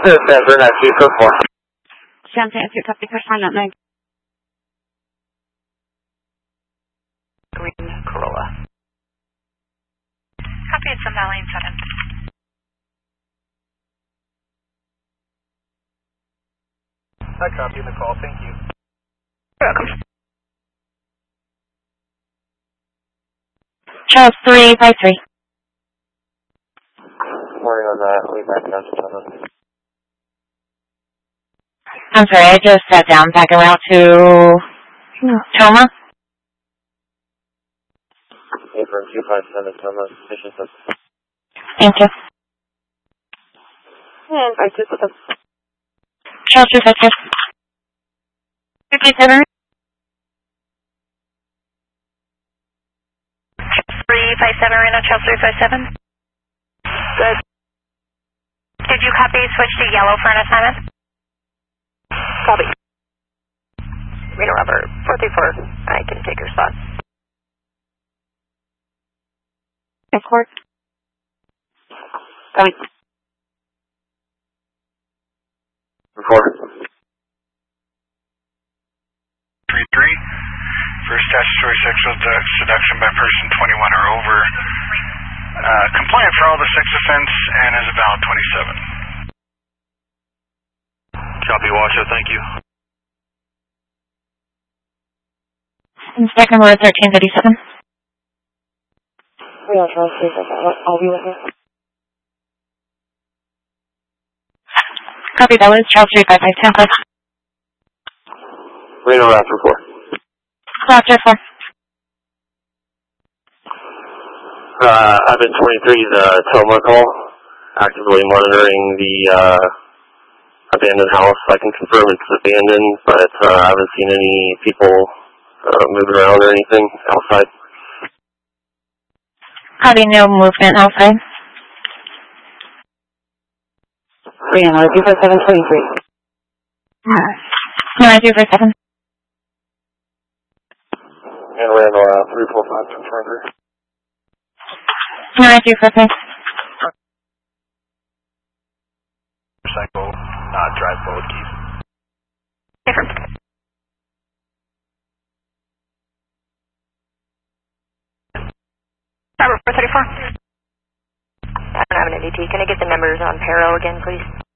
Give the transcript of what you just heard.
Denver 9244. San Francisco, copy for silent 9. Green Corolla. Copy, it's Sun Valley 7. I copy the call, thank you. You're welcome. Charles 353. Morning on that, leave back down to 7. I'm sorry, I just sat down back around to Toma. Apron 257, Toma, station 6. Thank you. And I just with them. Charles 352. 57. 357, Reno, Charles 357. Good. Did you copy switch to yellow for an assignment? Copy. Reno Robert 434. I can take your spot. Escort. Going. Report. 3-3. For statutory sexual seduction by person 21 or over. Compliant for all the sex offense and is a valid 27. Copy, Washoe, thank you. Inspector Word 1337. Reno Charles 357. I'll be with you. Copy, that was Charles 355. Tampa. Reno Wrath, report. Roger 4. I've been 23, the Toma call, actively monitoring the abandoned house. I can confirm it's abandoned, but I haven't seen any people moving around or anything outside. Copy, no movement outside. Reno 25723. 9247. And Randall 345 confirmed. 9246. Cycle, drive forward keys. Different. Robert 434. I don't have an NDT. Can I get the numbers on Paro again, please?